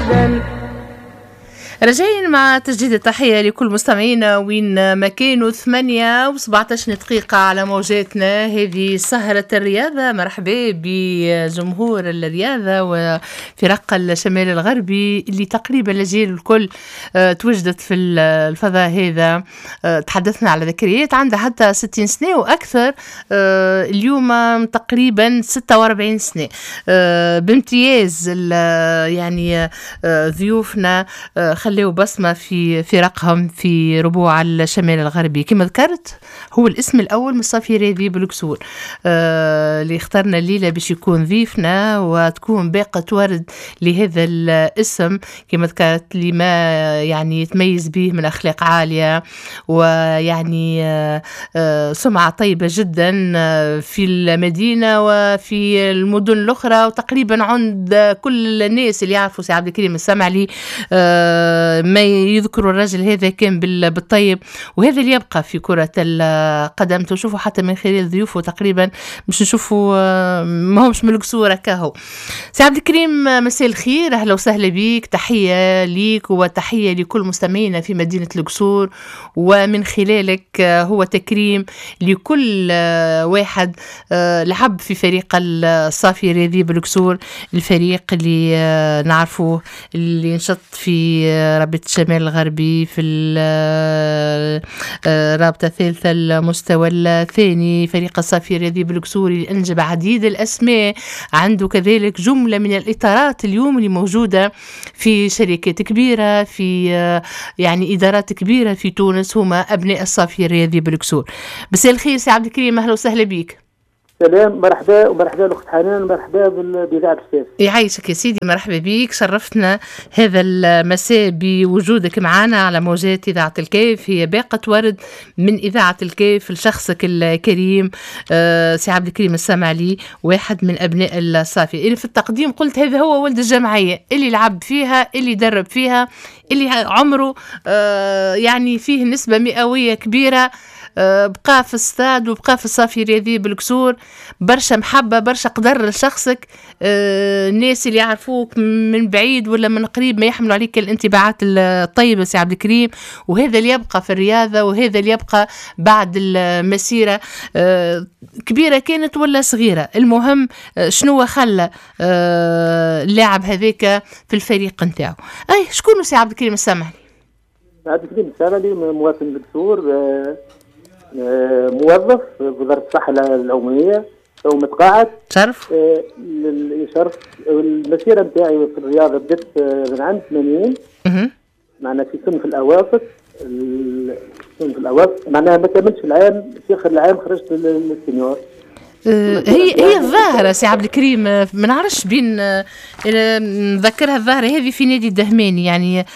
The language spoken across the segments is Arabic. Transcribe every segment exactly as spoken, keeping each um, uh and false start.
أبدا. رجعين مع تجديد التحية لكل مستمعينا وين ما كانوا. ثمانية وسبعتاش دقيقة على موجاتنا. هذه سهرة الرياضة. مرحبا بجمهور الرياضة وفرق الشمال الغربي اللي تقريبا الأجيال الكل أه توجدت في الفضاء هذا. أه تحدثنا على ذكريات عندها حتى ستين سنة وأكثر. أه اليوم تقريبا ستة وأربعين سنة. أه بامتياز يعني أه ضيوفنا أه خلوا بصمة في فرقهم في ربوع الشمال الغربي. كما ذكرت هو الاسم الأول من صافي رياضي بلوكسور آه اللي اخترنا الليلة باش يكون ضيفنا وتكون باقة ورد لهذا الاسم. كما ذكرت لما يعني يتميز به من أخلاق عالية ويعني آه آه سمعة طيبة جدا في المدينة وفي المدن الأخرى وتقريبا عند كل الناس اللي يعرفوا سي عبد الكريم السمعلي. آه ما يذكروا الرجل هذا كان بالطيب وهذا اللي يبقى في كرة القدم. تشوفوا حتى من خلال ضيوفه تقريبا مش نشوفوا ما همش من القصورة كهو. سي عبد الكريم مساء الخير، أهلا وسهلا بيك. تحية ليك وتحية لكل مستمعينا في مدينة القصور ومن خلالك هو تكريم لكل واحد لعب في فريق الصافي الرياضي بالقصور، الفريق اللي نعرفوه اللي نشط في رابطة الشمال الغربي في الرابطة الثالثة المستوى الثاني. فريق الصافي الرياضي بالقصور اللي أنجب عديد الأسماء، عنده كذلك جملة من الإطارات اليوم اللي موجودة في شركات كبيرة في يعني إدارات كبيرة في تونس هما أبناء الصافي الرياضي بالقصور. مساء الخير سي عبد الكريم، أهلا وسهلا بيك. سلام، مرحبا ومرحبا الأخت حنان، مرحبا بإذاعة الفاس. يعيشك يا سيدي، مرحبا بيك. شرفتنا هذا المساء بوجودك معنا على موجات إذاعة الكيف. هي باقة ورد من إذاعة الكيف لشخصك الكريم آه سي عبد الكريم السمعلي، واحد من أبناء الصافي اللي في التقديم قلت هذا هو ولد الجمعية اللي لعب فيها، اللي درب فيها، اللي عمره آه يعني فيه نسبة مئوية كبيرة. أه بقى في الستاد وبقى في الصافي الرياضي بالقصور. برشا محبة برشا قدر لشخصك. أه الناس اللي يعرفوك من بعيد ولا من قريب ما يحملوا عليك الانتباعات الطيبة سي عبد الكريم، وهذا اللي يبقى في الرياضة وهذا اللي يبقى بعد المسيرة أه كبيرة كانت ولا صغيرة. المهم أه شنو خلى أه اللاعب هذاك في الفريق نتاعو. اي شكون سي عبد الكريم السمعلي؟ عبد الكريم السمعلي مواطن بالقصور، أه موظف في وزارة الصحة العمومية ومتقاعد. شرف آه شرف. المسيرة نتاعي في الرياضة بدأت من عام ثمانين، معنا في سن في الأواسط. سن في الأواسط معناها ما كملتش العام، في آخر العام خرجت للسينيور. أه هي هي الظاهرة سي عبد الكريم ما نعرفش بين نذكرها الظاهرة هذه في نادي الدهماني يعني. أه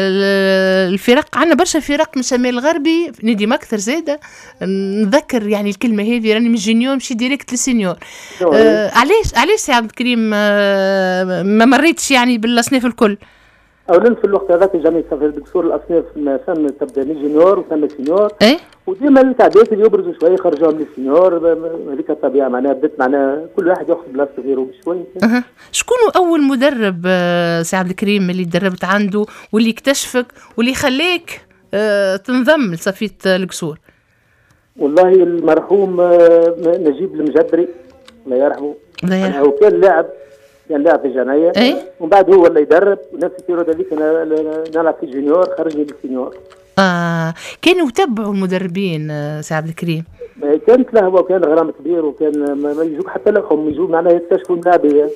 الفرق عندنا برشا فرق من الشمال الغربي، نادي مكثر زادة نذكر يعني الكلمة هذه راني من جونيور مشي ديريكت للسينيور. أه علاش علاش سي عبد الكريم أه ما مريتش يعني بالأصناف الكل؟ اولا في الوقت هذاك جميع صافي بالقصور الاصناف ثم تبدا من جونيور وثم سينيور. ايه وديما التعديات اللي يبرزوا شويه خرجوهم من السينيور. هذيك الطبيعه معناها بدات معناها كل واحد ياخذ بلاصته غيره بشوي. أه. شكون اول مدرب أه سي عبد الكريم اللي دربت عنده واللي اكتشفك واللي خليك أه تنضم لصفيه القصور؟ والله المرحوم أه نجيب المجبري الله يرحمه. هو كان لاعب كان لاعب في الجمعية. ايه ومن بعد هو اللي يدرب ونفس البيريود هذيك انا نلعب في الجونيور خرجني للسينيور. اه كانوا يتبعوا المدربين آه سي عبد الكريم؟ كانت له هو كان غرام كبير وكان ما يجوك حتى لهم يجوا معناها يكتشفوا اللاعبية.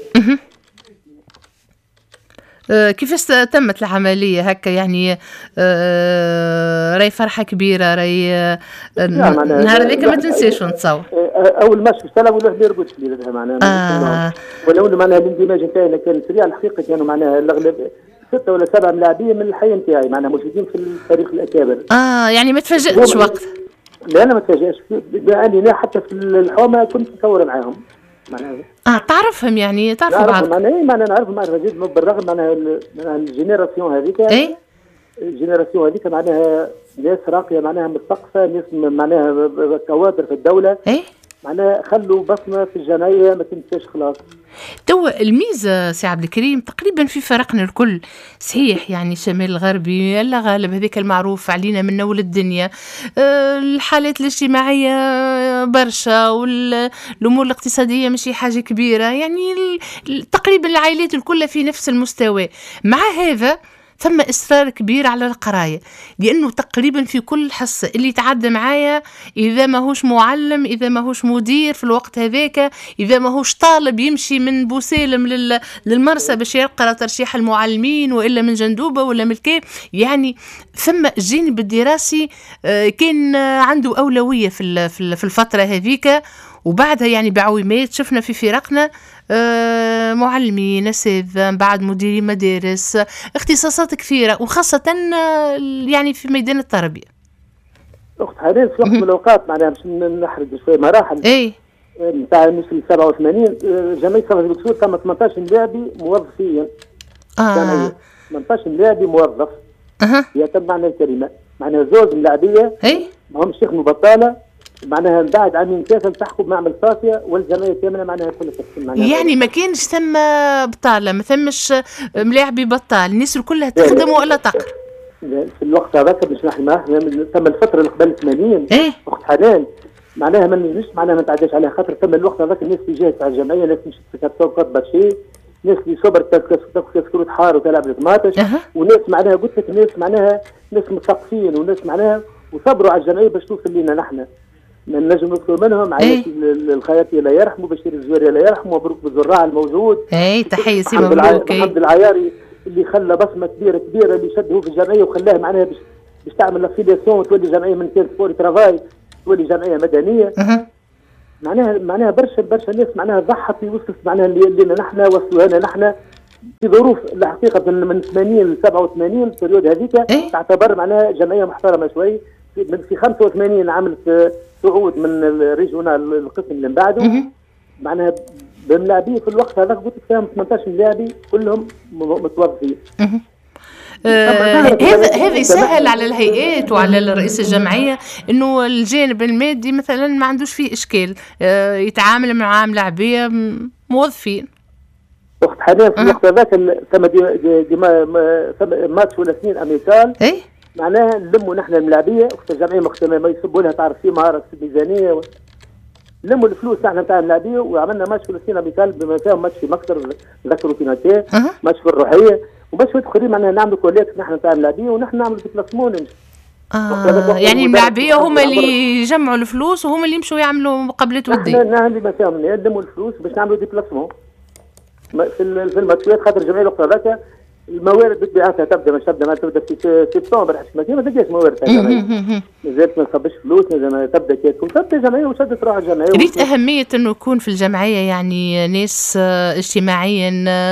آه كيفاش تمت العملية هكا يعني؟ آه راي فرحة كبيرة راي آه نهار هذاك ما تنساش نتصور. أول ماتش باش تلعب ولا ما يرقدش ليلتها معناها. آه ولو معناها الاندماج نتاعنا كان سريع الحقيقة. كانوا معناها الأغلب ستة ولا سبعة لاعبين من الحي نتاعي معناها موجودين في الفريق الأكابر. اه يعني ما تفاجأتش وقت؟ لا أنا ما تفاجأتش، لأني حتى في الحومة كنت مصور معاهم معناها. اه تعرفهم يعني تعرفوا بعض؟ معناها ايه معناها نعرفهم معرفة جدا بالرغم معناها الجينيراسيون هذيك. ايه الجينيراسيون هذيك معناها ناس راقية معناها مثقفة، ناس معناها كوادر في الدولة. ايه معناها خلوا بصمه في الجمعيه ما تنساش خلاص. توا الميزه سي عبد الكريم تقريبا في فرقنا الكل صحيح، يعني الشمال الغربي لا غالب هذاك المعروف علينا من اول الدنيا، أه الحالات الاجتماعيه برشا والامور الاقتصاديه ماشي حاجه كبيره، يعني تقريبا العائلات الكل في نفس المستوى. مع هذا ثم إصرار كبير على القراية، لأنه تقريبا في كل حصة اللي يتعدى معايا إذا ما هوش معلم، إذا ما هوش مدير في الوقت هذاك، إذا ما هوش طالب يمشي من بوسالم للمرسى باش يقرأ ترشيح المعلمين، وإلا من جندوبة ولا من الكيف، يعني ثم الجانب الدراسي كان عنده أولوية في الفترة هذيك. وبعدها يعني بعويمات شفنا في فرقنا آه معلمين، اساتذه، بعد مديرين مدارس، اختصاصات كثيره، وخاصه آه يعني في ميدان التربيه. اخت حنان في وقت من الاوقات معناها باش نحرج شويه مراحل اي نتاع الموسم سبعة وثمانين جمعيه صفا الدكتور ثم ثمانية عشر لاعبي موظفين. اه ثمانية عشر لاعبي موظف. اها هي تم معنى الكلمه معناها زوج ملاعبيه اي ما همش يخدموا بطاله، معناها بعد عامين ثلاثه التحقوا بمعمل صافيه والجمعيه كامله معناها كلها تقسم معناها يعني ما كانش ثم بطاله، ما ثمش ملاعبي بطال، الناس كلها تخدم ولا تقرا. في الوقت هذاك باش نحكي معاه ثم الفتره اللي قبل ثمانين ايه وقت حنان معناها ما نجمش معناها ما تعداش عليها، خاطر ثم الوقت هذاك الناس اللي جايه تاع الجمعيه ناس مش كتب شيء، ناس اللي صبر تاكل حار وتلعب الطماطش، وناس معناها قلت لك ناس معناها ناس مثقفين وناس معناها وصبروا على الجمعيه باش توصل لنا نحن. نجم نذكر منهم عائلة الخياطي الله يرحمه، بشير الزويري الله يرحمه، مبروك بالزراع الموجود. اي تحيه سي مبروك. محمد العياري اللي خلى بصمه كبيره كبيره اللي شده في الجمعيه وخلاها معناها باش باش تعمل لافيلياسيون وتولي جمعيه من كانت فوري ترافاي تولي جمعيه مدنيه. أه. معناها معناها برشا برشا ناس معناها ضحت وصلت معناها اللي نحن وصلوا لنا نحن في ظروف الحقيقه من من ثمانين ل سبعة وثمانين البريود هذيك أه؟ تعتبر معناها جمعيه محترمه شوي. في, في خمسة وثمانين عملت صعود من الريجونال القسم اللي من بعده معناها باللاعبين في الوقت هذاك قلت فيهم ثمانية عشر لاعبي كلهم متوظفين. هذا هذا يسهل على الهيئات وعلى رئيس الجمعيه انه الجانب المادي مثلا ما عندوش فيه اشكال، أه يتعامل مع لاعبيه موظفين. وقت حاليا في الوقت هذاك ثم دي دي ماتش ولا اثنين اميكال اي معناها نلموا نحن الملاعبيه وقت الجمعيه مختمه ما يسبوا لها تعرف في مهاره في الميزانيه و... لموا الفلوس نحن نتاع الملاعبيه وعملنا ماتش فلسطين اميكال بما فيهم ماتش في مكتر ذكروا فيناتيه أه. ماتش في الروحيه وماتش اخرين معناها نعملوا كوليكت نحن نتاع الملاعبيه ونحن نعملوا ديبلاسمون. آه يعني الملاعبيه هما اللي يجمعوا الفلوس وهما اللي يمشوا يعملوا مقابلات وديه. نحن اللي ما فيهم نلموا الفلوس باش نعملوا ديبلاسمون في في الماتشات خاطر الجمعيه الوقت هذاك الموارد بطبيعتها تبدا مش تبدا ما تبدا في سبتمبر حتى ما تلقاش موارد تاع الجمعيه مازالت ما تصبش فلوس لازم تبدا كيك وتبدا الجمعيه وشدت روح الجمعيه. ريت اهميه انه يكون في الجمعيه يعني ناس اجتماعيا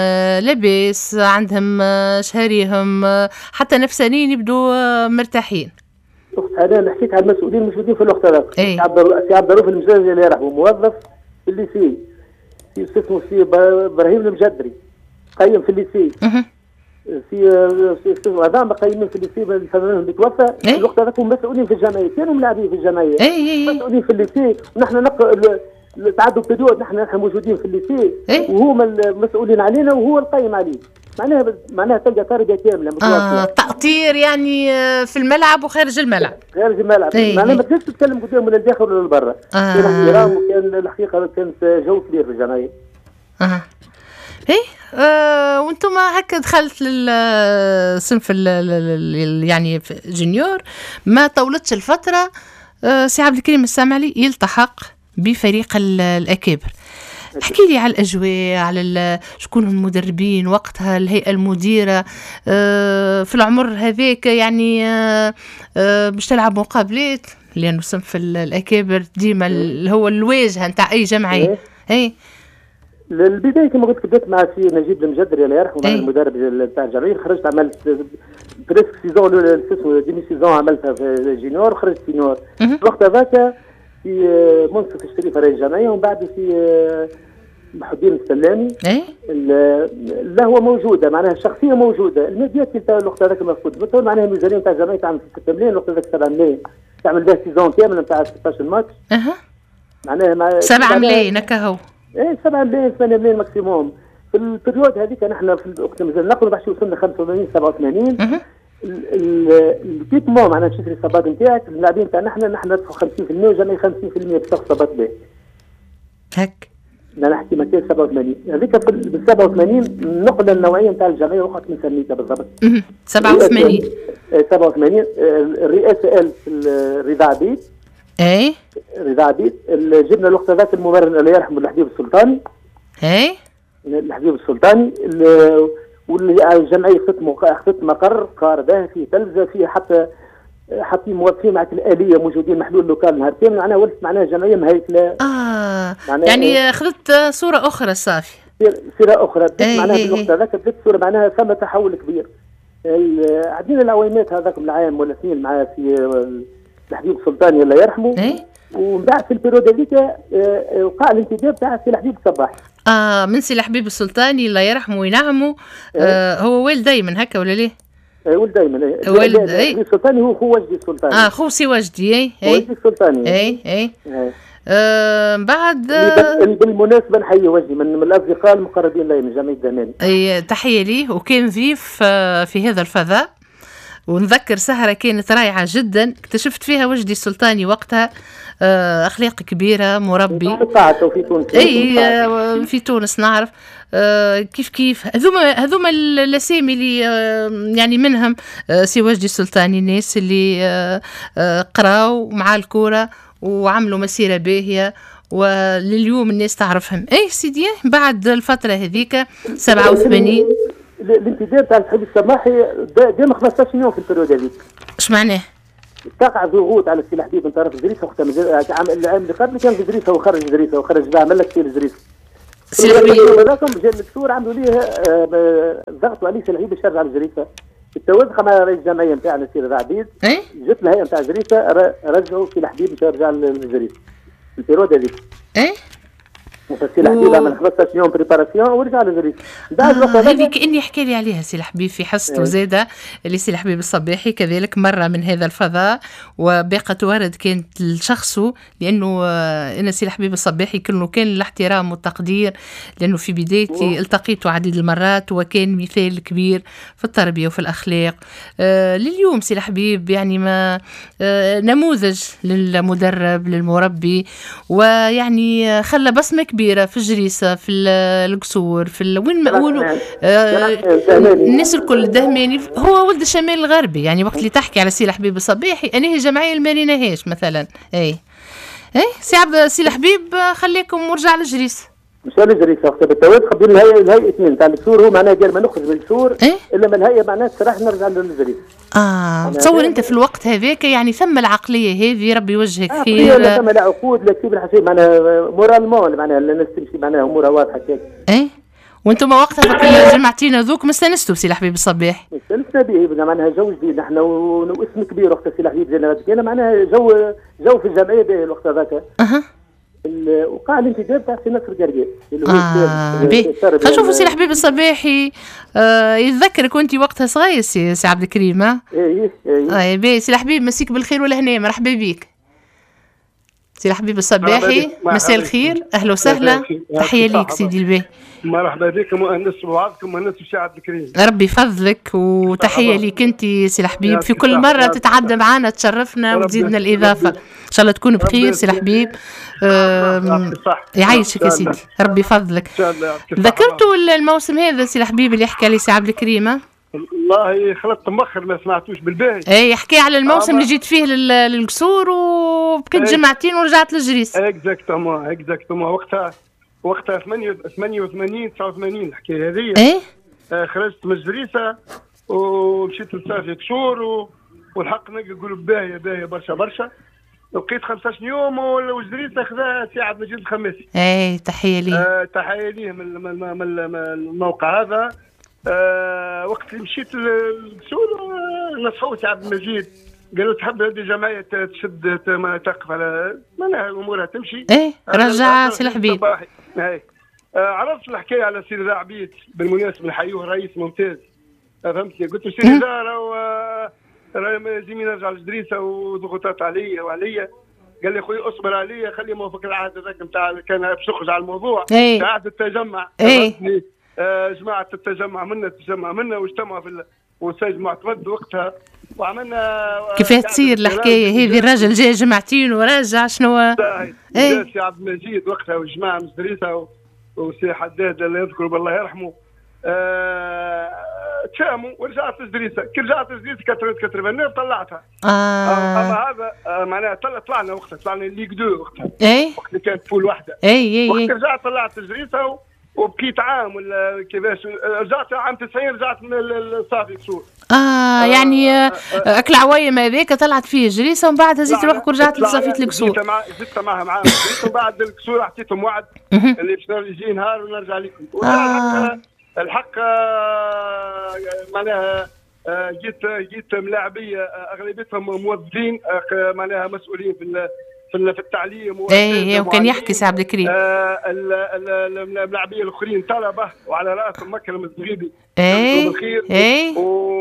لاباس عندهم شهريهم حتى نفسانيين يبدوا مرتاحين. اخت انا حكيت على المسؤولين الموجودين في الوقت هذاك. سي عبد الرؤوف المجدري اللي راح موظف في الليسي في اسمه سي ابراهيم المجدري قيم في الليسي في استاذ عظام قايمين في الليسي الفنانين اللي توفى في الوقت هذاك هم مسؤولين في الجمعيه كانوا ملاعبين في الجمعيه مسؤولين في الليسي ونحن نق تعدوا بريود نحن نحن موجودين في الليسي وهما المسؤولين علينا وهو القايم عليه معناها معناها تلقى تربيه كامله آه تأطير يعني في الملعب وخارج الملعب. خارج الملعب معناها ما تقدرش تتكلم قدام ولا الداخل ولا برا. آه. كان احترام وكان الحقيقه كانت جو كبير في الجمعيه. اها ايه آه وانتم هكا دخلت للصنف يعني في جونيور ما طولتش الفتره. آه سي عبد الكريم السامعلي يلتحق بفريق الأكابر. احكي لي على الأجواء على شكون المدربين وقتها الهيئة المديرة آه في العمر هذاك يعني آه آه باش تلعب مقابلات لأنه صنف الأكابر ديما هو الواجهة نتاع أي جمعية. اي البدايه كما قلت بديت مع سي نجيب المجدري الله يرحمه المدرب نتاع الجمعيه خرجت عملت بريسك سيزون اسمه ديمي سيزون عملتها في جينيور خرجت سينيور الوقت هذاك في منصف الشريف رئيس الجمعيه ومن بعد في محي الدين السلامي. ايه لا هو موجوده معناها الشخصيه موجوده الميديات تاع الوقت هذاك مفقود مثلا معناها الميزانيه تاع الجمعيه تعمل ستة ملايين الوقت هذاك سبعة ملايين تعمل بها سيزون كامل نتاع ستة عشر ماتش. اها معناها مع سبعة ملايين هكا هو. ايه سبعة ملايين ثمانية ملايين ماكسيموم. في البريود هذيك نحن في الوقت مازال نقلوا باش وصلنا خمسة وثمانين سبعة وثمانين. الكيتمون معناها تشوف الاصابات نتاعك اللاعبين تاعنا نحن نحن ندفعوا خمسين بالمئة وجميع خمسين بالمئة باش اصابات به. هك. انا نحكي مئتين وسبعة وثمانين هذيك بال سبعة وثمانين النقله النوعيه نتاع الجمعيه وقت من سميتها بالضبط. سبعة وثمانين سبعة وثمانين الرئاسه ال رضا عبيد. اي رضا عبيد جبنا الوقت هذاك المبرر الله يرحمه الحبيب السلطاني. اي الحبيب السلطاني والجمعيه خدت خدت مقر قار باهي فيه تلفزه فيه حتى حاطين موظفين معك الاليه موجودين محلول لوكال نهار كامل معناها ولت معناها جمعيه مهيكله. اه يعني اخذت صوره اخرى صافي. صوره اخرى بديت معناها في الوقت هذاك بديت صوره معناها ثم تحول كبير. عدينا العوامات هذاك العام ولا اثنين معاه في الحبيب السلطاني الله يرحمه. اي ومن بعد في البيريود هذيك وقع الانتداب تاع سي الحبيب الصباح. اه من سي الحبيب السلطاني الله يرحمه وينعمه. آه هو والد دايما هكا ولا ليه؟ ولد دايما ولد اي السلطاني هو هو وجدي السلطاني. اه خو سي وجدي اي اي وجدي السلطاني اي اي آه بعد آه بالمناسبه نحيي وجدي من, من الاصدقاء المقربين لي من جمعيه دماني. اي تحيه ليه وكان ضيف آه في هذا الفضاء. ونذكر سهرة كانت رائعة جدا اكتشفت فيها وجدي السلطاني وقتها آه أخلاق كبيرة مربي في تونس. أي آه في تونس نعرف آه كيف كيف هذوما هذوما الأسامي اللي آه يعني منهم آه سي وجدي السلطاني الناس اللي آه آه قراوا مع الكورة وعملوا مسيرة باهية ولليوم الناس تعرفهم. أي سيدي بعد الفترة هذيك سبعة وثمانين الانتداب تاع الحبيب السماحي دام خمسطاش يوم في البريود هذيك. اش معناه؟ تقع ضغوط على السي الحبيب من طرف زريسه وقتها العام اللي قبل كان في زريسه وخرج زريسه وخرج بها عمل لك سي زريسه. سي الحبيب هذاكم جا الدكتور عملوا ليه ضغطوا عليه سي الحبيب باش يرجع لزريسه. التوازن مع رئيس الجمعيه نتاعنا سي رضا عبيد. جت الهيئه نتاع زريسه رجعوا سي الحبيب باش يرجع لزريسه. في البريود هذيك. ايه سي الحبيب عمل خمسطاش يوم بريباراسيون ورجع لزريسه. بعد الوقت هذه كاني حكى لي عليها سي الحبيب في حصته زاده اللي سي الحبيب الصباحي كذلك مره من هذا الفضاء وباقه ورد كانت لشخصه لانه انا سي الحبيب الصباحي كله كان الاحترام والتقدير لانه في بدايتي التقيته عديد المرات وكان مثال كبير في التربيه وفي الاخلاق. آه لليوم سي الحبيب يعني ما آه نموذج للمدرب للمربي ويعني خلى بصمه كبيره في الجريسه في القصور في ال... وين ما وين آه الناس الكل دهماني هو ولد الشمال الغربي يعني وقت اللي تحكي على سي الحبيب الصباحي انا هي جمعيه الماريناهاش مثلا. اي اي سي عبد سي الحبيب خليكم ورجع للجريسه مش للجريسه وقتها بالتوازي خبين الهيئه الهيئه اثنين تاع القصور هو معناها قال ما نخرج من القصور إيه؟ الا من الهيئه معناها صراحه نرجع للجريسه. اه تصور انت في الوقت هذاك يعني ثم العقليه هذه ربي يوجهك آه خير. لا ثم لا عقود لا كيف الحساب معناها مورالمون معناها الناس تمشي معناها امورها واضحه كيف. ايه وانتم وقتها في جمعتين ذوك ما استانستوا بسي الحبيب الصباح؟ استانسنا به معناها جو جديد نحن واسم كبير وقت سي الحبيب زينا كان معناها جو جو في الجمعيه به الوقت هذاك. اها وقع الانتداب تاع سي نصر قرقاء اللي هو اه خلينا نشوفوا سي الحبيب الصباحي آه يتذكرك وانت وقتها صغير سي سي عبد الكريم. ها ايه ايه اه باهي سي الحبيب مسيك بالخير والهنا مرحبا بيك سي الحبيب الصباحي مساء الخير اهلا وسهلا تحيه ليك سيدي الباهي. مرحبا بكم وانس بعضكم وانس بسي عبد الكريم. ربي يفضلك وتحيه ليك انت سي الحبيب في كل مره تتعدى معنا تشرفنا وتزيدنا الاضافه ان شاء الله تكون بخير سي الحبيب. يعيشك يا سيدي ربي يفضلك. ذكرتوا الموسم هذا سي الحبيب اللي حكى لي سي عبد الكريم؟ والله خلطت مخر ما سمعتوش بالباهي. اي يحكي على الموسم اللي جيت فيه للقصور وبقيت جمعتين ورجعت للجريس. اكزاكتومون اكزاكتومون وقتها وقتها ثمانية وثمانين تسعة وثمانين الحكايه هذه. ايه آه خرجت من الجريسه ومشيت لصافي قصور و... والحق نقول باهيه باهيه برشا برشا. لقيت خمسطاش يوم والجريسه خذا سي عبد المجيد الخماسي. ايه تحيه ليه. آه تحيه ليه من, من, من, من الموقع هذا. آه وقت اللي مشيت للقصور نصحوا سي عبد المجيد قالوا تحب هذه الجمعيه تشد تقف على معناها امورها تمشي. ايه رجع سي الحبيب. ايه آه عرفت الحكايه على سي رضا عبيد بالمناسبه نحيوه رئيس ممتاز. فهمتني قلت له سي رضا راهو راهي لازم نرجع للجريسه وضغوطات عليا وعليا قال لي خويا اصبر عليا خلي موافق العهد هذاك نتاع كان باش نخرج على الموضوع ايه عهد التجمع ايه آه جماعه التجمع منا التجمع منا واجتمعوا في والسيد معتمد وقتها وعملنا كيفاه تصير الحكايه هذه؟ الراجل جاي جمعتين وراجع شنو؟ ايه سي عبد المجيد وقتها والجماعه من دريسه وسي حداد الله يذكره بالله يرحمه تفاهموا ورجعت لجدريسه كي رجعت لجدريسه كثرت كثر طلعتها آه. اما هذا آه معناها طلعنا وقتها طلعنا ليغ دو وقتها اي وقت اللي كانت فول واحده اي اي وقت رجعت طلعت لجدريسه وبقيت عام ولا كيفاش رجعت عام تسعين رجعت من الصافي كسور اه يعني آه آه اكل عوايم هذاك طلعت فيه جريسه ومن بعد هزيت روحك ورجعت لصافيه الكسور. زدت مع زدت معها معاهم ومن بعد الكسور اعطيتهم وعد اللي باش يجي نهار ونرجع لكم. آه. الحق معناها جيت جيت ملاعبيه اغلبيتهم موظفين معناها مسؤولين في في التعليم اي وكان يحكي سي عبد الكريم الملاعبيه الاخرين طلبه وعلى راسهم مكرم الزغيبي اي بالخير اي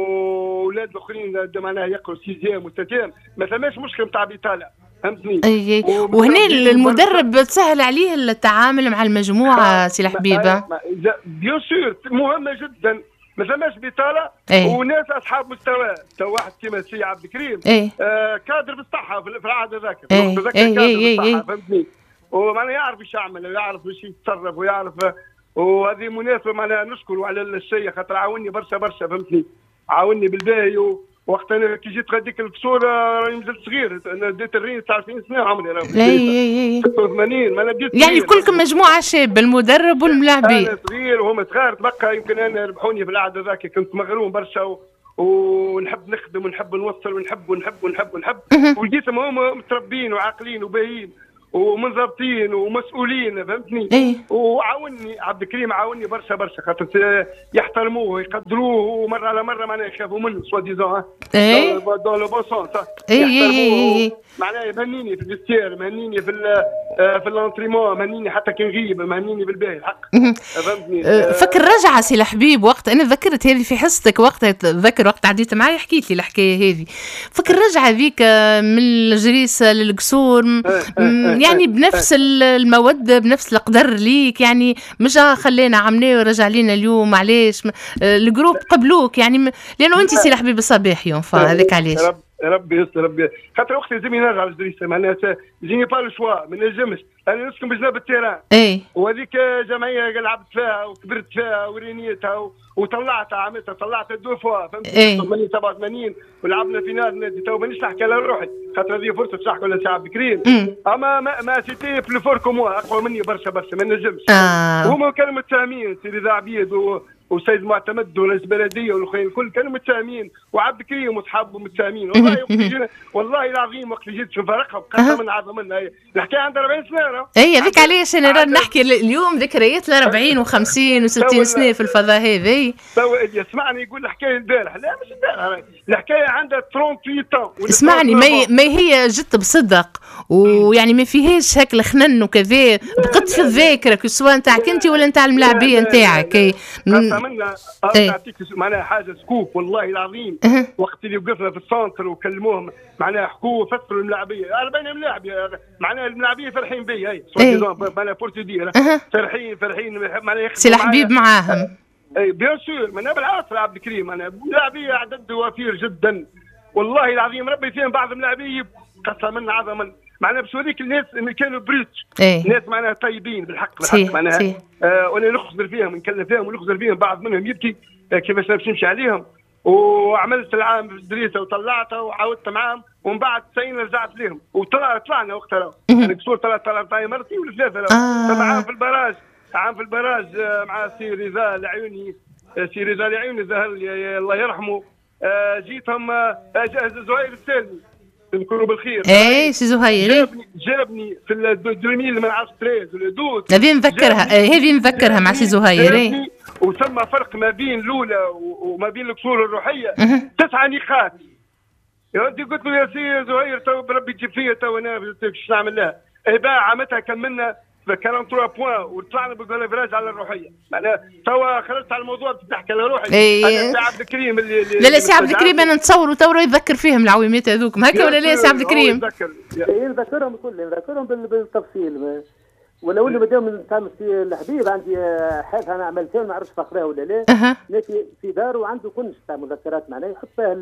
واولاد الاخرين معناها يقروا سيزيام وستيام ما ثماش مشكل نتاع بيطالع فهمتني. اي وهنا المدرب تسهل عليه التعامل مع المجموعه سي الحبيبه بيان سور مهمه جدا ما ثماش بطاله وناس اصحاب مستوى تو واحد كيما سي عبد الكريم آه كادر بالصحه في العهد هذاك هذاك كادر بالصحه فهمتني ومعناها يعرف ايش يعمل ويعرف ايش يتصرف ويعرف وهذه مناسبه معناها نشكره على الشيء خاطر عاوني برشا برشا فهمتني عاوني بالباهي وقت انا كي جيت غاديك الكسور راني مازلت صغير انا بديت الرين تسعة وعشرين سنه عمري راه ستة وثمانين ما انا بديت يعني كلكم مجموعه شاب المدرب والملاعبين انا صغير وهم صغار تبقى يمكن انا ربحوني في العهد ذاك كنت مغروم برشا و... ونحب نخدم ونحب نوصل ونحب ونحب ونحب ونحب ولقيتهم هم متربين وعاقلين وباهيين ومنضبطين ومسؤولين فهمتني إيه؟ وعاوني عبد الكريم عاوني برشا برشا خاطر يحترموه ويقدروه ومره على مره معناها يخافوا منه سوا ديزون اي دون لو بون سونس يحترموه معناها يمنيني في الفيستير مهنيني في في الانتريمون مهنيني حتى كي نغيب مهنيني بالباهي الحق فهمتني. فكر رجعه سي الحبيب وقت انا ذكرت هذه في حصتك وقتها تذكر وقت عديت معي حكيت لي الحكايه هذه فكر رجعه ذيك من الجريسه للقصور يعني بنفس الموده بنفس القدر ليك يعني مش خلينا عمناه ورجع لينا اليوم علاش الجروب قبلوك يعني لانه انت سي الحبيب الصباح يوم فهذاك علاش ربي يستر ربي خاطر وقت لازم نرجع لجريسه معناها جيني با لو شوا ما نجمش انا نسكن بجناب التيران اي وهذيك جمعيه لعبت فيها وكبرت فيها ورينيتها وطلعتها عملتها طلعتها دو فوا فهمتني ثمانين سبعة وثمانين ولعبنا في نادي نادي تو مانيش نحكي على روحي خاطر هذه فرصه تحكي ولا سي عبد الكريم اما ما, ما سيتي بلو فور كوموا اقوى مني برشا برشا ما نجمش آه. وهما كانوا متفاهمين سي رضا عبيد و وسيد معتمد ورئيس البلديه والاخرين الكل كانوا متفاهمين وعبد الكريم واصحابه متفاهمين والله والله العظيم وقت اللي جيت نشوف رقم قسما من عظم منها الحكايه عندها أربعين سنه اي هذيك علاش انا نحكي اليوم ذكريات ل أربعين وخمسين وستين سنه في الفضاء هذه تو يسمعني يقول الحكايه البارح لا مش البارح الحكايه عندها ثمانية وثلاثين طن اسمعني ما ما هي جت بصدق ويعني ما فيهاش هكا خنن وكذا بقت في الذاكره سواء نتاعك انت ولا نتاع الملاعبيه نتاعك منا نعطيك معناها حاجه سكوب والله العظيم وقت اللي وقفنا في السونتر وكلموهم معناها حكوا فسروا الملاعبيه أربعين ملاعب معناها الملاعبيه فرحين بي هي معناها بورتودير فرحين فرحين معناها سي الحبيب معاهم اي بيان سور معناها بالعصر عبد الكريم انا ملاعبيه عدد وفير جدا والله العظيم ربي فيهم بعض الملاعبيه قسما عظما معناها باش نوريك الناس اللي كانوا بريتش ناس معناها طيبين بالحق بالحق معناها آه وانا نخزر فيهم نكلم فيهم ونخزر فيهم بعض منهم يبكي آه كيفاش باش نمشي عليهم وعملت العام في الدريسه وطلعتها وعاودت معاهم ومن بعد تسعين رجعت لهم وطلع طلعنا وقتها يعني كسور طلعت طلعت مرتين ولا ثلاثه آه. عام في البراج عام في البراج آه مع سي رضا العيوني آه سي رضا العيوني ظهر لي الله يرحمه آه جيتهم آه زهير السالمي نكونوا بالخير اي سي زهير جابني جابني في الدوميل من عشرة تريز ولا دوز هذه نذكرها هذه نذكرها مع سي زهير وثم فرق ما بين الاولى وما بين الكسور الروحيه تسعة نقاط يا ودي قلت له يا سي زهير تو بربي تجيب فيا تو انا باش نعمل لها ايباع عمتها كملنا ثلاثة وأربعين بوان وطلعنا بالجولافراج على الروحيه. معناها توا خرجت على الموضوع تحكي على روحي. انا سي عبد الكريم اللي لا لا سي عبد الكريم انا نتصور تو يذكر فيهم العويمات هذوكم هكا ولا لا سي عبد الكريم؟ نذكرهم كلهم نذكرهم بالتفصيل ولو انه مادام نتعامل في الحبيب عندي حادثه انا عملتها ما نعرفش فاكرها ولا لا. أه. في في داره عنده كنش تاع مذكرات معناها يحط فيها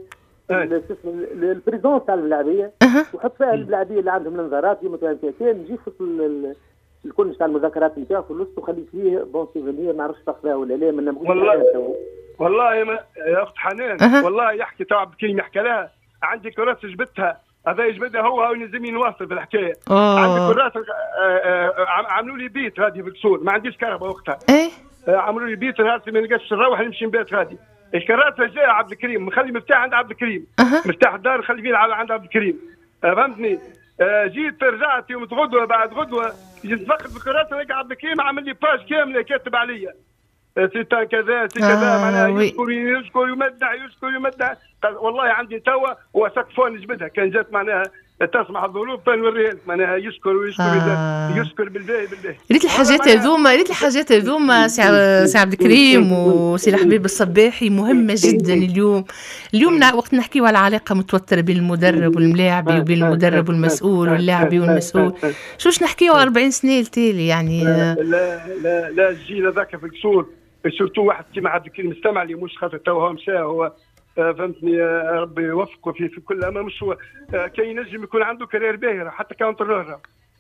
البريزون تاع الملاعبيه أه. ويحط فيها الملاعبيه اللي عندهم الانذارات ديما كان نجي في الكنش تاع المذكرات نتاعو في الوسط وخلي فيه بون سيفونير ما نعرفش فاكرها ولا لا من والله والله ما يا اخت حنان. أه. والله يحكي تو عبد الكريم يحكي لها عندي كراسه جبتها هذا يجبدها هو هو يلزمني نواصل في الحكايه. عندي كراسه عملوا لي بيت غادي في القصور ما عنديش كهرباء وقتها. ايه عملوا لي بيت نهار ما نلقاش نروح نمشي نبات غادي. الكراسه جاء عبد الكريم مخلي مفتاح عند عبد الكريم. أه. مفتاح الدار نخلي فيه عند عبد الكريم. فهمتني؟ جيت رجعت يوم غدوه بعد غدوه جيت نفقد في الكراسه نلقى عبد الكريم عمل لي باج كامله كاتب عليا سيتان كذا سي كذا. آه معناها يشكر يشكر يمدح يشكر يمدح. والله عندي توا وسقفون نجبدها كان جات معناها تسمح الظروف فنوريها لك معناها يشكر ويشكر آه. يشكر بالله بالله. ريت الحاجات هذوما ريت الحاجات هذوما سي عبد الكريم وسي الحبيب الصباحي مهمه جدا اليوم. اليوم وقت نحكيو على علاقه متوتره بين المدرب والملاعبي وبين المدرب والمسؤول واللاعبي والمسؤول شوش نحكيو أربعين سنه التالي يعني. لا لا لا الجيل هذاك في القصور سورتو واحد كيما عبد الكريم مستمع لي مش خاطر تو هو مشى هو فهمتني ربي يوفقه في في كل امر مش هو كي ينجم يكون عنده كارير باهره حتى كونترولر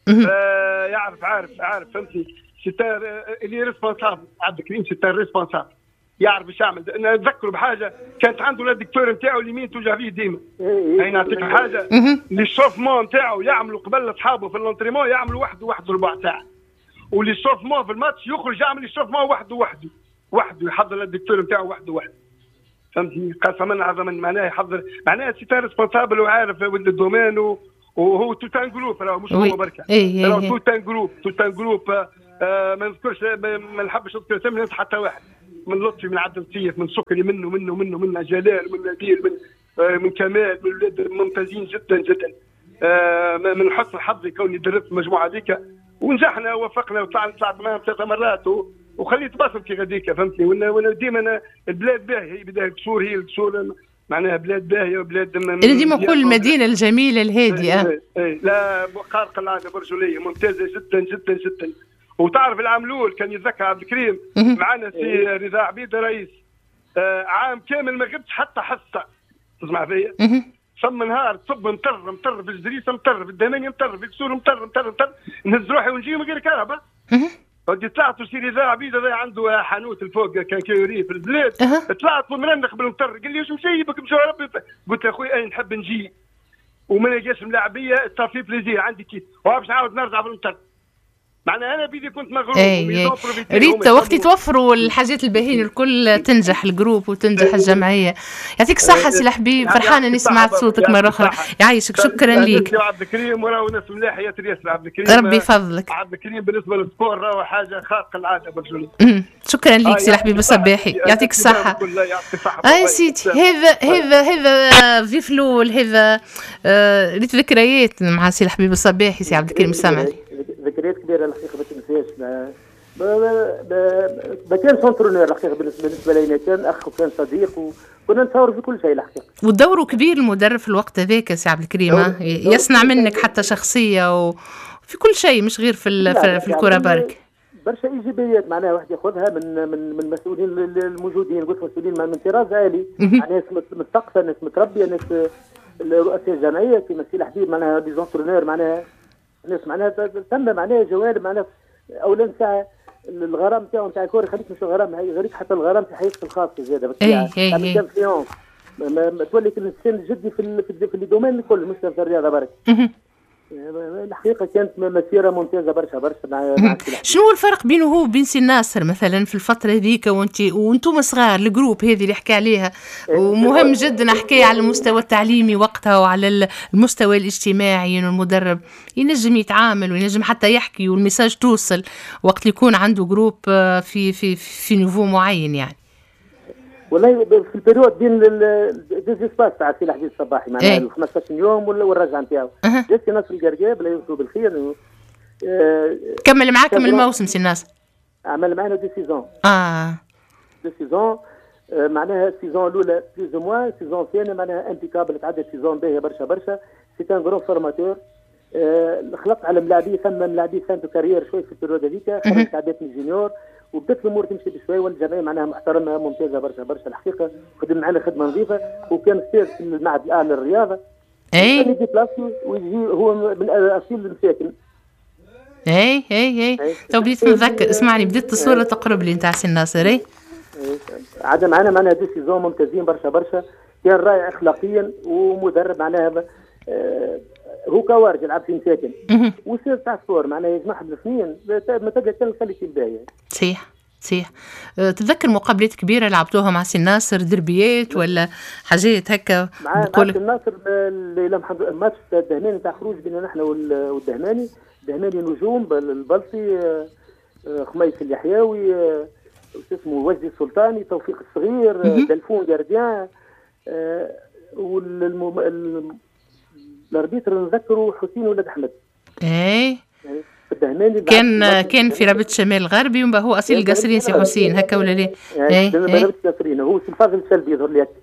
يعرف عارف عارف فهمتني سيتار اللي ريسبونسابل عبد الكريم سيتار ريسبونسابل يعرف ايش يعمل. انا نذكره بحاجه كانت عنده الدكتور نتاعو اليمين توجع فيه ديما. هاي نعطيك حاجه اللي الشوفمون نتاعو يعملوا قبل اصحابه في الانتريمون يعملوا واحد واحد وربع ساعه واللي الشوفمون في الماتش يخرج يعمل الشوفمون وحده وحده وحده يحضر الدكتور نتاعو وحده وحده. فهمتني؟ قسما عظما معناه يحضر معناه سي ريسبونسابل وعارف ولد الدومين وهو توتان جروب راه مش هو بركه. راه توتان جروب توتان جروب آه ما نذكرش ما نحبش نذكر اسم حتى واحد من لطفي من عبد اللطيف من سكري منه منه منه من جلال من نبيل من آه من كمال من الاولاد ممتازين جدا جدا. آه من حسن حظي كوني درست المجموعه هذيك ونجحنا ووفقنا وطلعنا طلعت معاهم ثلاث مرات وخليت بصل كي غاديك فهمتني. وانا ديما البلاد باهيه هي بدايه القصور هي القصور معناها بلاد باهيه وبلاد انا ديما نقول المدينه الجميله الهادئه. اي اي لا خارق العاده برجوليه ممتازه جدا جدا جدا. وتعرف العام الاول كان يتذكر عبد الكريم معنا سي رضا عبيد رئيس آه عام كامل ما غبتش حتى حصه تسمع فيا. ثم نهار تصب مطر مطر في الجريسه مطر في الدمانيه مطر في الكسور مطر مطر مطر نهز روحي ونجي من غير كهرباء. ودي طلعت وسيري ذا عبيد هذا عنده حانوت الفوق كان كيوري في البلاد. أه. طلعت ومننخ بالمطر قال لي واش مشيبك مشى ربي قلت له اخوي انا نحب نجي وما نلقاش ملاعبيه صافي بليزير عندي كيف وباش نعاود نرجع بالمطر معناها انا بيدي كنت مغروم. اي ريت وقت يتوفروا الحاجات الباهين الكل تنجح الجروب وتنجح الجمعيه. يعطيك الصحه سي الحبيب فرحانه اني سمعت صوتك مره اخرى يعيشك شكرا ليك. عبد الكريم وراه ناس ملاح يا ياسر عبد الكريم ربي يفضلك. عبد الكريم بالنسبه للسبور راهو حاجه خارقه العاده برجولي. شكرا ليك سي الحبيب الصباحي يعطيك الصحه. اي سيدي هذا هذا هذا في فلول هذا ريت ذكريات مع سي الحبيب الصباحي سي عبد الكريم السمعلي. ذكريات كبيره الحقيقه ما تنساش. ما كان سونترونير الحقيقه بالنسبه لي كان اخ وكان صديق وكنا نتصور في كل شيء الحقيقه. ودوره كبير المدرب في الوقت هذاك سي عبد الكريم يصنع منك حتى شخصيه وفي كل شيء مش غير في في الكره برك. برشا ايجابيات معناها واحد ياخذها من من من المسؤولين الموجودين قلت مسؤولين من طراز عالي ناس مثقفه ناس متربيه ناس رؤساء جمعيه كيما سي الحبيب معناها دي زونترونير معناها ناس معناها ثم معناها جوانب معناها اولا نتاع الغرام نتاعو نتاع الكره خليك مش الغرام غيرك حتى الغرام في حياتك الخاصه زاده بس يعني كونفيونس ما تولي الانسان الجدي في في, في الدومين الكل مش في الرياضه برك. الحقيقه كانت مسيره ممتازه برشا برشا مع مع شنو الفرق بينه هو وبين سي ناصر مثلا في الفتره هذيك وانت وانتم صغار الجروب هذه اللي حكى عليها ومهم جدا حكي على المستوى التعليمي وقتها وعلى المستوى الاجتماعي انه المدرب ينجم يتعامل وينجم حتى يحكي والميساج توصل وقت يكون عنده جروب في في في نيفو معين يعني. والله في البريود بين الديزيسباس تاع سي الحبيب الصباحي معناها ال خمسطاش يوم والرجعه نتاعو جات ناس القرقاب لا يوصلوا بالخير آه كمل معاكم الموسم سي ناصر. عمل معنا دي سيزون. اه دي سيزون آه معناها السيزون الاولى بلوز موان، السيزون الثاني معناها امبيكابل، تعدت سيزون باهيه برشا برشا. سي كان غرون فورماتور. آه خلقت على ملاعبيه، ثم ملاعبيه سانتو كارير شوي في البيريود هذيك، خرجت عدات من الجونيور وبدات الامور تمشي بشوي، والجمعيه معناها محترمه ممتازه برشا برشا الحقيقه، خدم معنا خدمه نظيفه، وكان استاذ في المعهد الاعلى للرياضه. اي كان يجي بلاصتي ويجي هو من اصيل المساكن. اي اي اي تو بديت نتذكر، اسمعني بديت الصوره تقرب لي نتاع سي ناصر. اي عاد معنا معناها دي سيزون ممتازين برشا برشا، كان رائع اخلاقيا ومدرب معناها آه هو كوارج يلعب في مساكن واستاذ تاع الصور معناها يجمع حد الاثنين ما تلقى كان خلي في البدايه. صحيح صحيح. أه تتذكر مقابلات كبيره لعبتوها مع سي ناصر، دربيات ولا حاجات هكا؟ مع سي ناصر الماتش تاع الدهماني تاع خروج بيننا نحن والدهماني، الدهماني نجوم البلطي، خميس اليحيوي، اسمه وجدي السلطاني، توفيق الصغير، دلفون جارديان، والاربيتر نذكره حسين ولد احمد. اي يعني كان كان في رابط شمال الغربي، وما هو اصيل القصرين سي حسين هكا ولا لا؟ اي رابط القصرين هو سي الفاضل السلبي يظهر لي.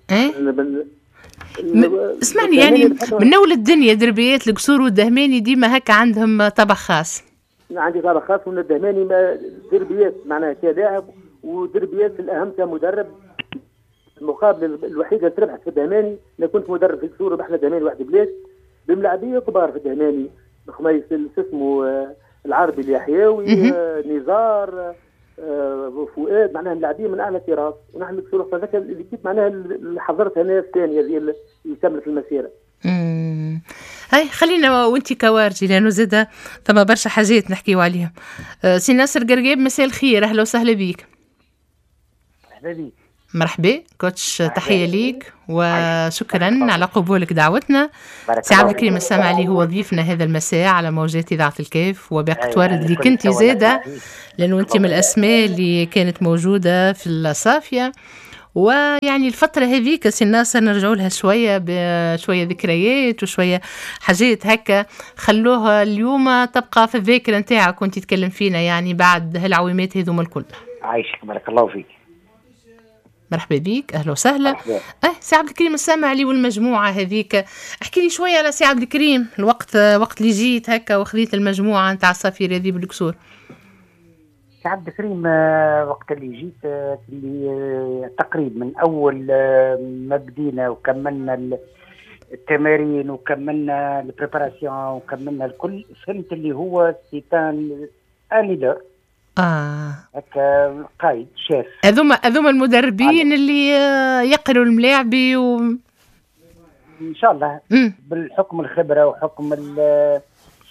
اسمعني يعني من اول الدنيا دربيات القصور والدهماني ديما هكا عندهم طبع خاص. عندي طبع خاص، ومن الدهماني ما دربيات معناها كلاعب، ودربيات الاهم كمدرب. المقابله الوحيده اللي تربحت في الدهماني انا كنت مدرب في القصور، ربحنا الدهماني واحد بلاش بملاعبيه كبار في الدهماني، خميس اسمه العربي اليحيوي، نزار، فؤاد، معناها ملاعبين من اعلى طراز، ونحن القصور هذاك اللي كنت معناها اللي حضرت انا الثانيه اللي كملت المسيره. امم هاي خلينا وانت كوارجي لانه زاد ثم برشا حاجات نحكيو عليهم. أه سي ناصر قرقيب، مساء الخير، اهلا وسهلا بيك. اهلا بيك. مرحبا كوتش، تحيه ليك وشكرا على قبولك دعوتنا. سي عبد الكريم السامعلي هو ضيفنا هذا المساء على موجات اذاعه الكاف، وباقة وارد اللي كنتي زاده لانه انت من الاسماء اللي كانت موجوده في الصافيه. ويعني الفترة هذيك سي ناصر نرجعوا لها شوية بشوية ذكريات وشوية حاجات هكا خلوها اليوم تبقى في الذاكرة نتاعك كنت تتكلم فينا يعني بعد هالعوامات هذوما الكل. عايشك بارك الله فيك. مرحبا بيك، اهلا وسهلا. اه سي عبد الكريم السامعلي والمجموعة هذيك، احكي لي شوية على سي عبد الكريم الوقت وقت اللي جيت هكا وخذيت المجموعة نتاع الصافير هذه بالكسور. سي عبد الكريم وقت اللي جيت اللي تقريبا من اول ما بدينا وكملنا التمارين وكملنا البريباراسيون وكملنا الكل، فهمت اللي هو سيتان انيدر اه هكا قائد شاف. هذوما هذوما المدربين اللي يقروا الملاعبي و ان شاء الله م. بالحكم الخبره وحكم ال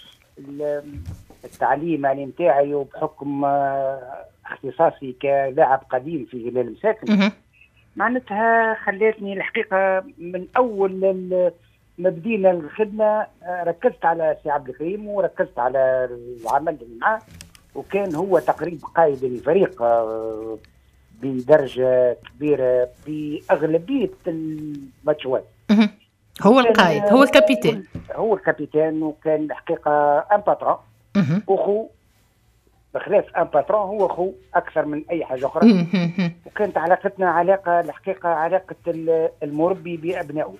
التعليم يعني نتاعي وبحكم اختصاصي كلاعب قديم في هلال مساكن، معناتها خلتني الحقيقه من اول ما بدينا الخدمه ركزت على سي عبد الكريم وركزت على العمل معاه، وكان هو تقريبا قائد الفريق بدرجه كبيره باغلبيه الماتشات. هو القائد، هو الكابيتان، هو الكابيتان، وكان الحقيقه ان باترون اخو، بخلاف ان باترون هو اخو اكثر من اي حاجه اخرى. وكانت علاقتنا علاقه الحقيقه علاقه المربي بابنائه.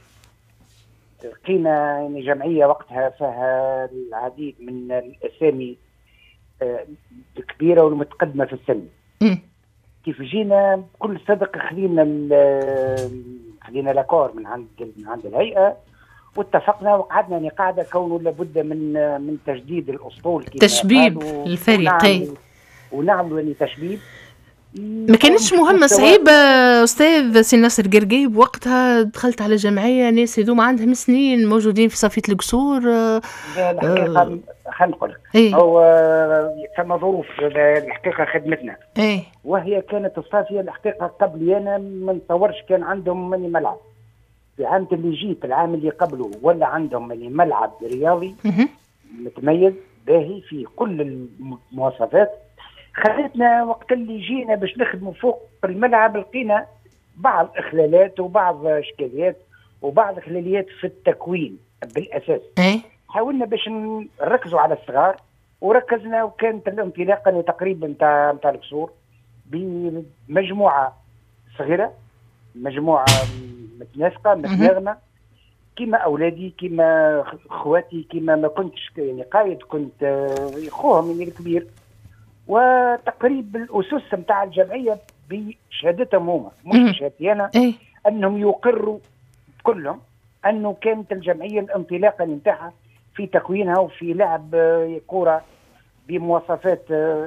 لقينا يعني جمعيه وقتها فيها العديد من الاسامي الكبيره والمتقدمه في السن. كيف جينا بكل صدق خلينا خلينا لاكور من عند من عند الهيئه، واتفقنا وقعدنا نقاعده كونه لابد من من تجديد الاسطول، تشبيب الفريقين ونعملوا يعني تشبيب. ما كانتش مهمه صعيبه استاذ سي ناصر قرقيب؟ وقتها دخلت على جمعيه ناس هذوما عندهم سنين موجودين في صافيه القصور. الحقيقه خلينا نقول لك ايه؟ هو ثم ظروف الحقيقه خدمتنا ايه؟ وهي كانت الصافيه الحقيقه قبل انا ما نتصورش كان عندهم ماني ملعب. في عام اللي جيت العام اللي قبله ولا عندهم ماني ملعب رياضي متميز باهي في كل المواصفات. خلتنا وقت اللي جينا باش نخدموا فوق الملعب لقينا بعض اخلالات وبعض اشكاليات وبعض اخلاليات في التكوين بالاساس. ايه؟ حاولنا باش نركزوا على الصغار وركزنا، وكانت الانطلاقه تقريبا نتاع نتاع الكسور بمجموعه صغيره، مجموعه متناسقه متناغمه، كيما اولادي كيما اخواتي، كيما ما كنتش يعني قايد، كنت اخوهم يعني الكبير. وتقريب الاسس نتاع الجمعيه بشهادتهم هما مش بشهادتي انا، انهم يقروا كلهم انه كانت الجمعيه الانطلاقه نتاعها في تكوينها وفي لعب كره بمواصفات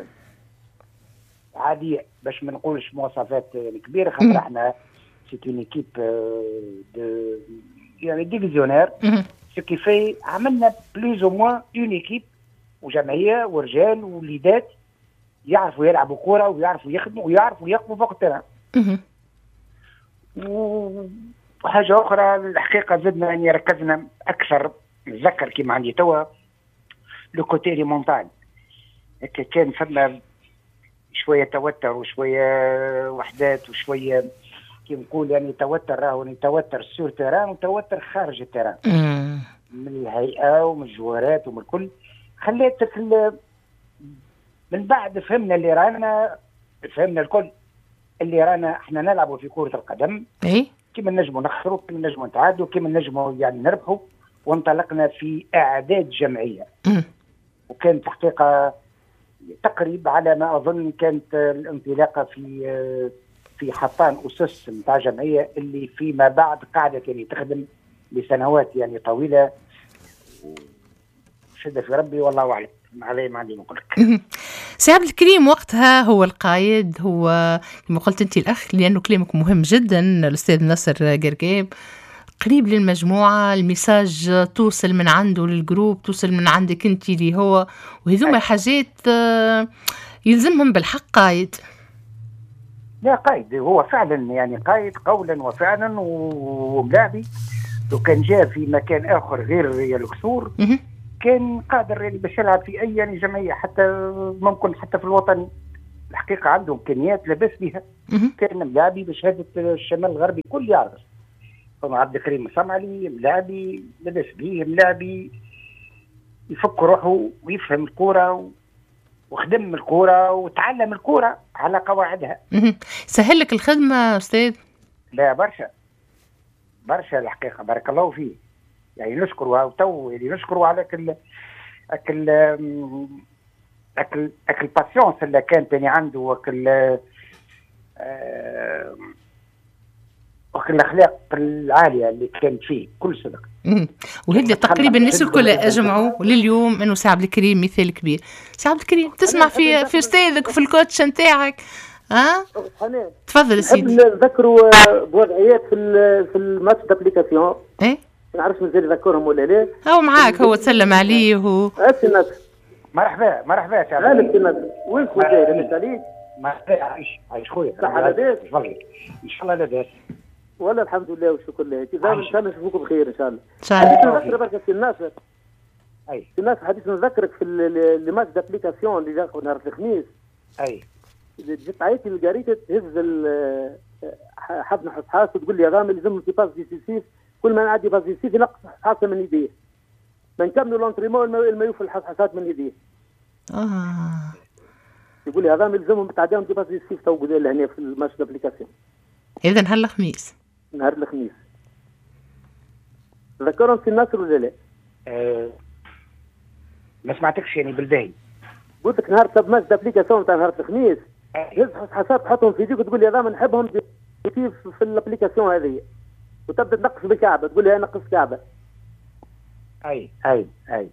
عاديه، باش ما نقولش مواصفات كبيره، خاطر احنا سيت اون ايكيب دو يعني ديفيزيونير، سو كي في عملنا بلوز او موان اون ايكيب وجمعيه ورجال ووليدات يعرفوا يلعبوا كوره ويعرفوا يخدموا ويعرفوا يقفوا فوق التران. وحاجه اخرى الحقيقه زدنا يعني ركزنا اكثر، نتذكر كيما عندي توا لو كوتي لي مونتاج، كان فما شويه توتر وشويه وحدات وشويه كي نقول يعني توتر، راهو توتر سور تيران وتوتر خارج التيران من الهيئه ومن الجوارات ومن الكل. خليتك من بعد فهمنا اللي رانا فهمنا الكل اللي رانا احنا نلعبوا في كرة القدم، اي كيما نجموا نخسروا، كيما نجموا نتعادلوا، كيما نجموا يعني نربحوا. وانطلقنا في اعداد جمعيه، وكانت حقيقه تقريبا على ما اظن كانت الانطلاقه في في حطان اسس نتاع جمعيه اللي فيما بعد قاعده يعني تخدم لسنوات يعني طويله. شد في ربي والله اعلم، علي ما عندي نقول لك. سي عبد الكريم وقتها هو القائد، هو كما قلت انت الاخ، لانه كلامك مهم جدا. الاستاذ ناصر قرقاب قريب للمجموعه، الميساج توصل من عنده للجروب، توصل من عندك انت اللي هو، وهذوما حاجات يلزمهم بالحق قائد. لا قائد هو فعلا يعني قائد قولا وفعلا وملاعبي. لو كان جاء في مكان اخر غير الكسور كان قادر يعني باش يلعب في اي يعني جمعيه، حتى ممكن حتى في الوطن الحقيقه عنده امكانيات لاباس بها. كان ملاعبي بشهاده الشمال الغربي كل يعرف، فما عبد الكريم الصمعلي ملاعبي لاباس به، ملاعبي يفك روحه ويفهم الكوره وخدم الكوره وتعلم الكوره على قواعدها. سهل لك الخدمه استاذ؟ لا برشا برشا الحقيقه، بارك الله فيه. يعني نشكره وتو اللي نشكره على كل اكل اكل اكل باسيونس اللي كانت يعني عنده، وكل آه وكل الاخلاق العاليه اللي كانت فيه بكل صدق. وهذا تقريبا الناس الكل اجمعوا لليوم انه سي عبد الكريم مثال كبير. سي عبد الكريم تسمع في في استاذك في الكوتش نتاعك، ها أه؟ تفضل سيدي. نذكروا بوضعيات في في الماتش دابليكاسيون. ايه ما نعرفش مازال نذكرهم ولا لا. هو معاك، هو تسلم عليه و اسنك مرحبا مرحبا سي عبد الكريم. وين كنت لاباس عليك؟ مرحبا، عايش عايش خويا. صحه لاباس؟ ان شاء الله لاباس والله الحمد لله والشكر لله. دائما ان شاء الله نشوفوكم بخير ان شاء الله. ان شاء الله. نذكر بركه سي الناصر. اي سي الناصر حديث نذكرك في لي ماتش دابليكاسيون اللي جاكم نهار الخميس. اي جيت عيطي للقريته تهز حفنه حصحاس وتقول لي يا رامي لازم في باس ديسيسيف، كل ما نعدي باس ديسيسيف ينقص حصحاسه من يديه، ما نكملوا لونتريمون المايو في الحصحاسات من يديه. اه يقول لي يا رامي لازمهم تعديهم دي باس ديسيسيف تو قدام هنا في الماتش دابليكاسيون. اذا نهار الخميس نهار الخميس ذكرهم في الناصر ولا لا؟ أه ما سمعتكش يعني بالباهي. قلت لك نهار تب ماتش دابليكاسيون تاع نهار الخميس هز حصحاسات تحطهم في يديك وتقول لي يا رامي نحبهم في في الابليكاسيون هذه، وتبدا تنقص بالكعبه تقول لي انا نقص كعبه. اي اي اي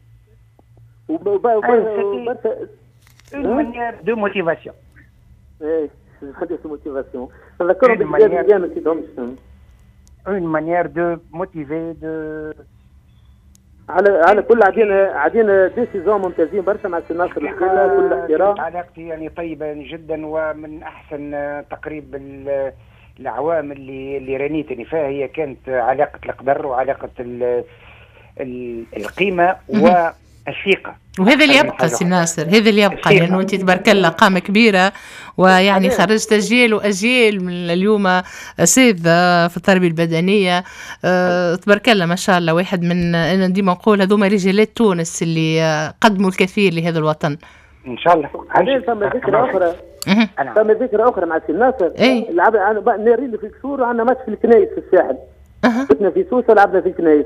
وبرشا اون مانيير دو موتيفاسيون. اي دو موتيفاسيون نذكرهم بالجانب جامد كيدهم اون مانيير دو موتيفي دو على على كل عادين عادين ديسيزون ممتازين برشا مع السي ناصر الحقيقه كل احترام. علاقتي يعني طيبه جدا، ومن احسن تقريب العوامل اللي اللي رانيتني فيها هي كانت علاقه القدر وعلاقه ال ال القيمه والثقه. وهذا اللي يبقى سي ناصر، هذا اللي يبقى، لأنه أنت تبارك الله قامة كبيرة، ويعني خرجت أجيال وأجيال من اليوم أساتذة في التربية البدنية. أه تبارك الله ما شاء الله، واحد من أنا ديما نقول هذوما رجالات تونس اللي قدموا الكثير لهذا الوطن. ان شاء الله. بعدين ثم ذكرى اخرى ثم ذكرى اخرى مع سي ناصر. اي لعبنا نارين في الكسور وعندنا ماتش في الكنايس في الساحل. كنا في سوسه لعبنا في الكنايس.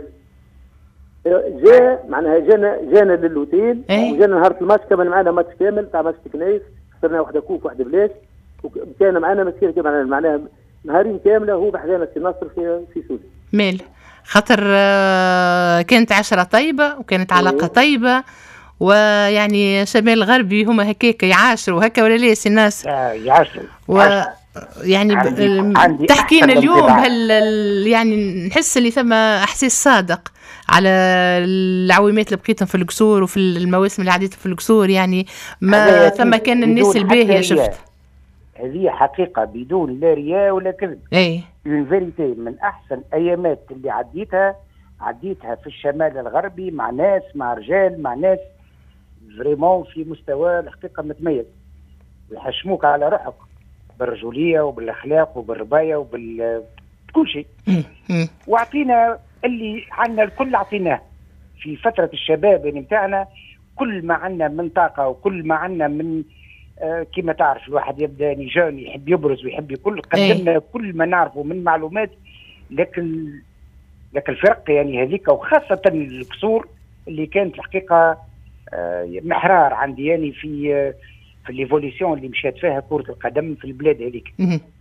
جاء معناها جانا جانا للوتيل وجانا نهار الماتش كمان معنا ماتش كامل تاع ماتش الكنايس، خسرنا واحده كوف واحده بلاش، وكان معنا مسير كمان معناها نهارين كامله هو بحذانا سي ناصر في في سوسه. مال خاطر كانت عشرة طيبه وكانت علاقه طيبه، ويعني شمال الغربي هما هكاك يعاشروا هكا ولا لا سي ناصر؟ يعاشروا و يعني ب... تحكي لنا اليوم هل يعني نحس اللي ثم احساس صادق على العويمات اللي بقيتهم في القصور وفي المواسم اللي عديتها في القصور، يعني ما ثم كان الناس الباهيه شفت. هذه حقيقه بدون لا رياء ولا كذب. اي اون فيريتي، من احسن ايامات اللي عديتها عديتها في الشمال الغربي مع ناس مع رجال مع ناس فريمون في مستوى الحقيقه متميز، ويحشموك على روحك بالرجوليه وبالاخلاق وبالربايه وبال كل شيء. واعطينا اللي عندنا الكل اعطيناه في فتره الشباب يعني نتاعنا، كل ما عندنا من طاقه وكل ما عندنا من آه كما تعرف الواحد يبدا يعني جون يحب يبرز ويحب يكل قدمنا كل ما نعرفه من معلومات، لكن لكن الفرق يعني هذيك وخاصه الكسور اللي كانت الحقيقه آه محرار عندي يعني في آه في الايفوليسيون اللي مشات فيها كرة القدم في البلاد هذيك.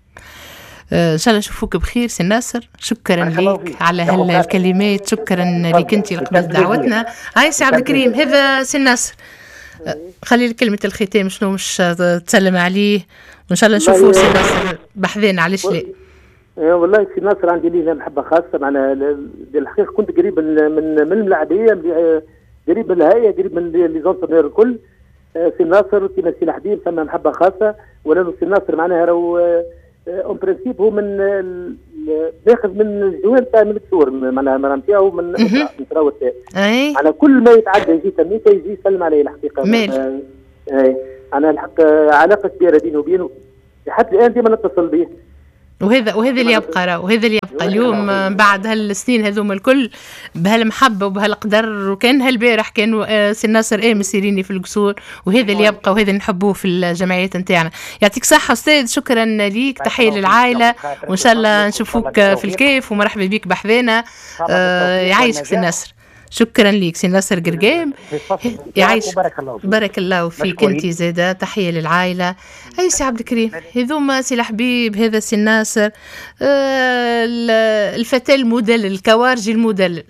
ان شاء الله نشوفوك بخير سي ناصر، شكرا لك على هالكلمات، شكرا لك انت لقبل دعوتنا. هاي سي عبد الكريم، هذا سي ناصر، خلي لي كلمة الختام شنو مش تسلم عليه، وان شاء الله نشوفوه سي ناصر بحذان علاش لا. والله سي ناصر عندي ليه محبة خاصة معنا، الحقيقة كنت قريب من من من الملاعبية، قريب من الهيئة، قريب من لي زونترينور الكل. سي ناصر كيما سي الحبيب ثم محبه خاصه، ولانه سي ناصر معناها راهو اون برينسيپ هو من ناخذ من الجوان تاع من الكسور معناها المرا نتاعو من من تراوت اي على كل ما يتعدى يجي تميته يجي يسلم عليه الحقيقه. مال اي انا الحق علاقه كبيره بيني وبينه حتى الان ديما نتصل به، وهذا وهذا اللي يبقى راه وهذا اللي يبقى اليوم بعد هالسنين هذوما الكل بهالمحبه وبهالقدر، وكان هالبارح كان سي ناصر ايه سيريني في القصور، وهذا اللي يبقى وهذا اللي نحبوه في الجمعيات نتاعنا. يعطيك صحه استاذ، شكرا ليك، تحيه للعائله، وان شاء الله نشوفوك في الكيف، ومرحبا بك بحذانا. آه يعيشك سي ناصر، شكرا ليك سي ناصر قرقام، يعيش بارك الله فيك انت زاده، تحيه للعائله. اي سي عبد الكريم، هذوما سي الحبيب، هذا سي ناصر، آه الفتى المدلل، الكوارجي المدلل.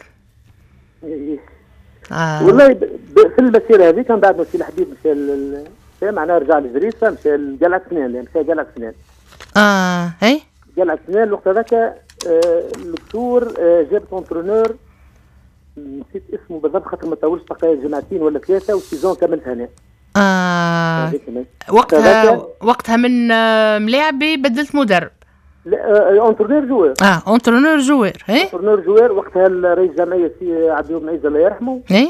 آه. والله في المسيره هذه كان بعد ما سي الحبيب مشى معناها رجع لجريسه، مشى لقلعه سنان، مشى قلعه سنان. اه اي قلعه سنان الوقت هذاك آه الدكتور آه جاب كونترونور نسيت اسمه بالضبط خاطر ما طولش بقى جمعتين ولا ثلاثه والسيزون كملت هنا. اه وقتها وقتها من ملاعبي بدلت مدرب. لا اونترونور جوار. اه اونترونور جوار. اي اونترونور جوار. وقتها رئيس الجمعيه سي عبد الوهاب معيز الله يرحمه. اي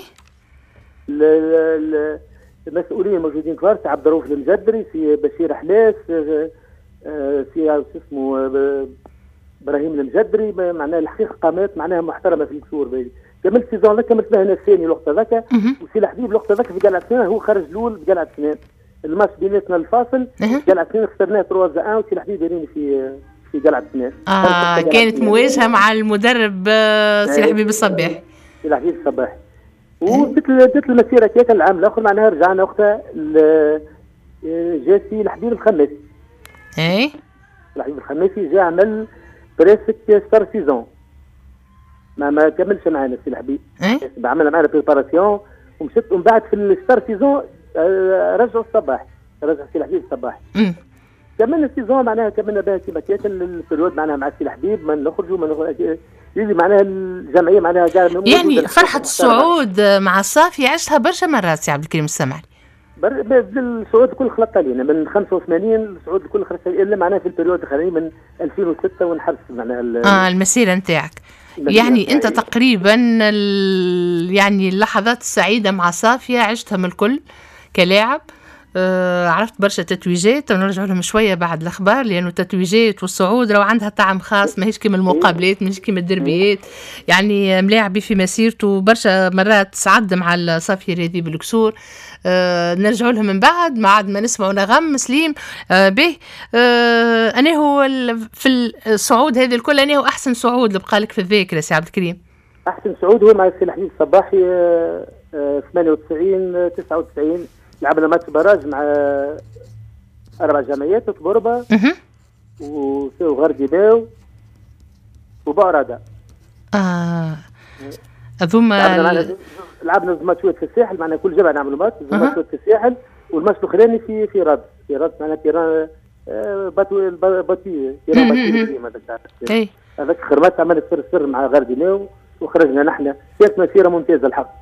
المسؤولين موجودين كبار، سي عبد الرؤوف المجدري، سي بشير حلاس، سي اسمه ابراهيم المجدري، معناها الحقيقه قامات معناها محترمه في الكسور. كملت سيزون ذاك كملت له هنا الثاني الوقت هذاك، وسي الحبيب الوقت هذاك في قلعه سنان هو خرج الاول في قلعه سنان، الماتش بيناتنا الفاصل قلعه سنان خسرناه ثلاثة واحد وسي الحبيب يريني في في قلعه سنان. اه كانت مواجهه مع المدرب سي الحبيب الصباح. سي الحبيب الصباح. وبدت بدت المسيره كيك العام الاخر معناها رجعنا وقتها جا سي الحبيب الخماسي. اي الحبيب الخماسي جا عمل بريسك ستار سيزون، ما ما كملش معنا سي الحبيب. ايه عملنا معنا بريباراسيون ومشيت ومن بعد في الستار سيزون رجعوا الصباح، رجع سي الحبيب الصباح. امم كملنا السيزون معناها كملنا بها كيما كانت البريود معناها مع سي الحبيب، ما نخرجوا ما نخرجوا يجي معناها الجمعيه معناها يعني فرحه الصعود مع الصافي عشتها برشا مرات سي عبد الكريم السمعلي. الصعود الكل خلطت علينا من خمسة وثمانين الصعود الكل خلطت الا معناها في البريود الاخراني من ألفين وستة ونحبس معناها اه المسيره نتاعك. يعني انت تقريبا يعني اللحظات السعيده مع صافيه عشتهم الكل كلاعب. آه عرفت برشا تتويجات ونرجع لهم شويه بعد الاخبار، لانه التتويجات والصعود راهو عندها طعم خاص، ماهيش كيما المقابلات، ماهيش كيما الدربيات. يعني ملاعبي في مسيرته برشا مرات صعد مع الصافيه الرياضي بالكسور. آه نرجع لهم من بعد ما عاد ما نسمعوا نغم سليم. آه به آه انا هو في الصعود هذه الكل انا هو احسن صعود اللي بقى لك في الذاكره سي عبد الكريم. احسن صعود هو مع السي الحديد الصباحي آه آه ثمانية وتسعين تسعة وتسعين، لعبنا ماتش براج مع اربع جمعيات تبربه وغردي باو وبارده. اه اظن لعبنا لعبنا ماتشات في الساحل، معنا كل جمعه نعملوا ماتش ماتشات في الساحل، والماتش الاخراني في في رد في رد معنا تيران باتو باتي تيران باتي هذاك هذاك خرمات عملت سر سر مع غردي باو وخرجنا نحن. كانت مسيره ممتازه الحق.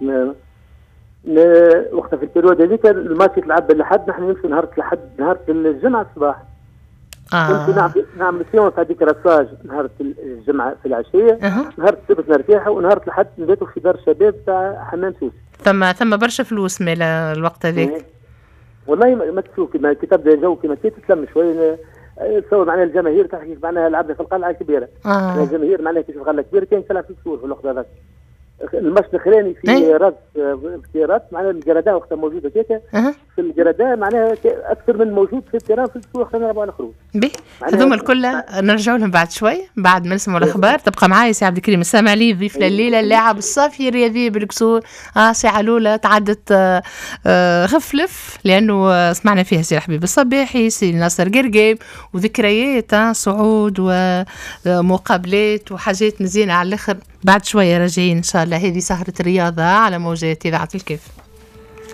وقتها في البريود هذيك الماتش يتلعب لحد نحن نمشي نهار لحد نهار الجمعه الصباح. اه نمشي نعمل نعمل سيونس هذيك راساج نهار الجمعه في العشيه. أه. نهار السبت نرتاحوا، ونهار الحد نباتوا في دار الشباب تاع حمام سوسي. ثم ثم برشا فلوس مال الوقت هذاك. والله ما تشوف كيما كتاب جو كيما كي تتلم شويه تصور معناها الجماهير تحكي معناها لعبنا في القلعه الكبيره. آه. الجماهير معناها كي تشوف القلعه الكبيره كان تلعب في السور في الوقت هذاك. الماتش الاخراني في رد اختيارات معناها الجرداء وقتها موجوده هكاك. أه. في الجرداء معناها اكثر من موجود في التيران في السوق. خلينا نلعبوا على الخروج. به هذوما الكل نرجعوا لهم بعد شوي بعد ما نسمعوا الاخبار. تبقى معايا سي عبد الكريم السامع لي ضيف لليله اللاعب الصافي الرياضي بالكسور. اه ساعه الاولى تعدت آه آه غفلف لانه سمعنا فيها سي الحبيب الصباحي سي ناصر قرقيب وذكريات آه صعود ومقابلات وحاجات مزيانه على الاخر. بعد شويه راجعين ان شاء الله. هذه سهره الرياضه على موجات اذاعه الكيف.